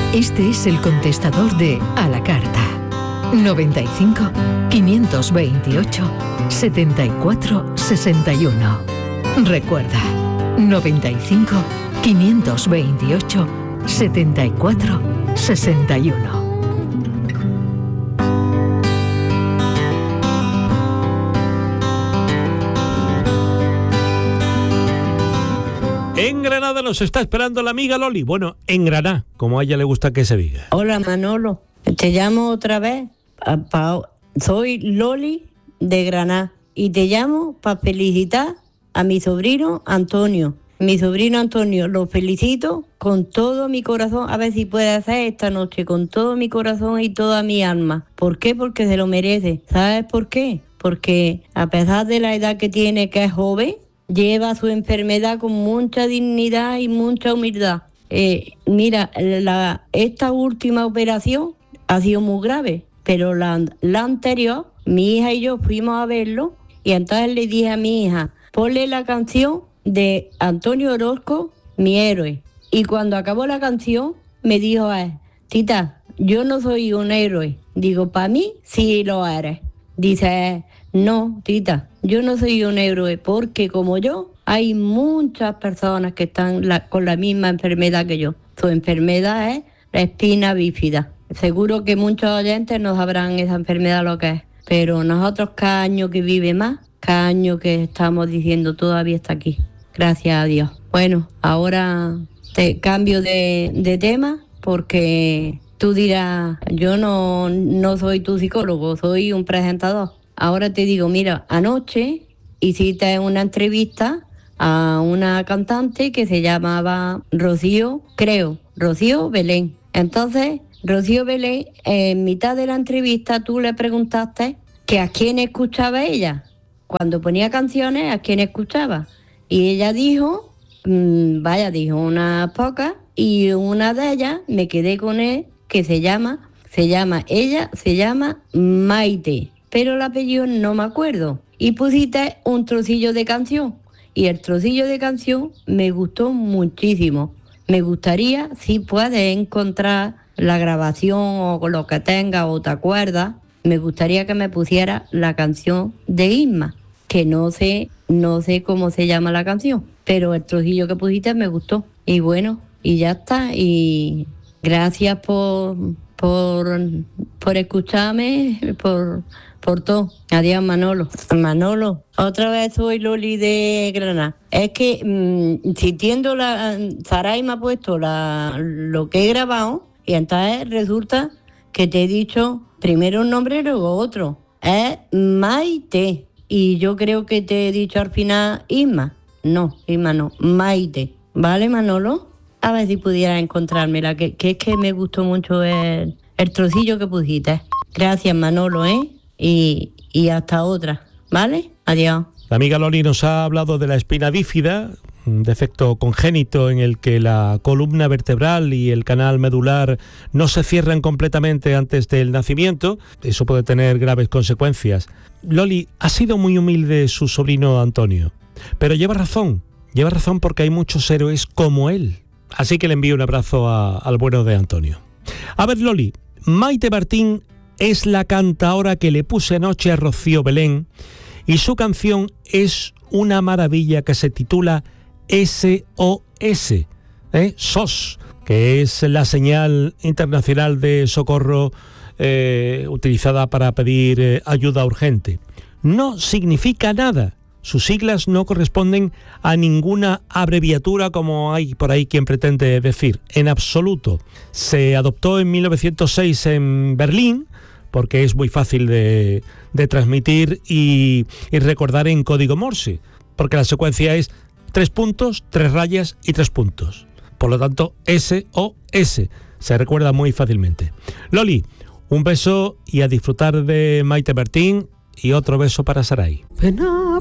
Este es el contestador de A la Carta. 95 528 74 61. Recuerda, 95 528 74 61. En Granada nos está esperando la amiga Loli. Bueno, en Granada, como a ella le gusta que se diga. Hola Manolo, te llamo otra vez. Soy Loli de Granada y te llamo para felicitar a mi sobrino Antonio. Mi sobrino Antonio, lo felicito con todo mi corazón. A ver si puede hacer esta noche con todo mi corazón y toda mi alma. ¿Por qué? Porque se lo merece. ¿Sabes por qué? Porque a pesar de la edad que tiene, que es joven, lleva su enfermedad con mucha dignidad y mucha humildad. Mira, esta última operación ha sido muy grave, pero la anterior, mi hija y yo fuimos a verlo y entonces le dije a mi hija, ponle la canción de Antonio Orozco, Mi héroe. Y cuando acabó la canción, me dijo, tita, yo no soy un héroe. Digo, para mí sí lo eres. Dice, no, tita, yo no soy un héroe porque como yo, hay muchas personas que están con la misma enfermedad que yo. Su enfermedad es la espina bífida. Seguro que muchos oyentes no sabrán esa enfermedad lo que es. Pero nosotros cada año que vive más, cada año que estamos diciendo todavía está aquí. Gracias a Dios. Bueno, ahora te cambio de tema porque tú dirás, yo no soy tu psicólogo, soy un presentador. Ahora te digo, mira, anoche hiciste una entrevista a una cantante que se llamaba Rocío Belén. Entonces, Rocío Belén, en mitad de la entrevista tú le preguntaste que a quién escuchaba ella. Cuando ponía canciones, a quién escuchaba. Y ella dijo, dijo unas pocas, y una de ellas me quedé con él, que se llama Maite, pero el apellido no me acuerdo. Y pusiste un trocillo de canción, y el trocillo de canción me gustó muchísimo. Me gustaría, si puedes encontrar la grabación o lo que tenga o te acuerdas, me gustaría que me pusiera la canción de Isma, que no sé cómo se llama la canción, pero el trocillo que pusiste me gustó. Y bueno, y ya está. Y gracias por escucharme, por todo. Adiós, Manolo. Manolo, otra vez soy Loli de Granada. Es que sintiendo Saray me ha puesto lo que he grabado y entonces resulta que te he dicho primero un nombre y luego otro. Es Maite. Y yo creo que te he dicho al final Isma. No, Isma no, Maite. ¿Vale, Manolo? A ver si pudieras encontrármela, que es que me gustó mucho el trocillo que pusiste. Gracias, Manolo, Y hasta otra, ¿vale? Adiós. La amiga Loli nos ha hablado de la espina bífida, un defecto congénito en el que la columna vertebral y el canal medular no se cierran completamente antes del nacimiento. Eso puede tener graves consecuencias. Loli, ha sido muy humilde su sobrino Antonio, pero lleva razón porque hay muchos héroes como él. Así que le envío un abrazo al bueno de Antonio. A ver, Loli, Maite Martín es la cantaora que le puse anoche a Rocío Belén y su canción es una maravilla que se titula SOS, SOS, que es la señal internacional de socorro utilizada para pedir ayuda urgente. No significa nada. Sus siglas no corresponden a ninguna abreviatura como hay por ahí quien pretende decir, en absoluto. Se adoptó en 1906 en Berlín porque es muy fácil de transmitir y recordar en código Morse, porque la secuencia es 3 puntos, 3 rayas y 3 puntos. Por lo tanto, SOS se recuerda muy fácilmente. Loli, un beso y a disfrutar de Maite Martín y otro beso para Saray.